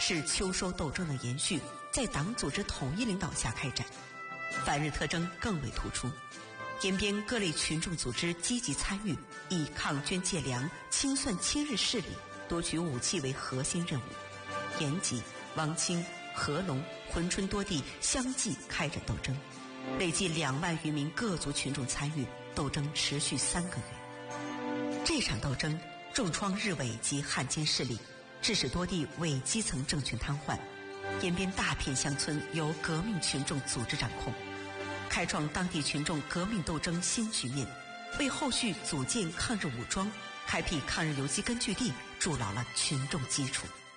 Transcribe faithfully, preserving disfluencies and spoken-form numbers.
是秋收斗争的延续，在党组织统一领导下开展。反日特征更为突出，延边各类群众组织积极参与，以抗捐借粮、清算亲日势力、夺取武器为核心任务。延吉、汪清、合龙、珲春多地相继开展斗争，累计两万余名各族群众参与，斗争持续三个月。这场斗争重创日伪及汉奸势力，致使多地伪基层政权瘫痪，延边大片乡村由革命群众组织掌控，开创当地群众革命斗争新局面，为后续组建抗日武装、开辟抗日游击根据地筑牢了群众基础。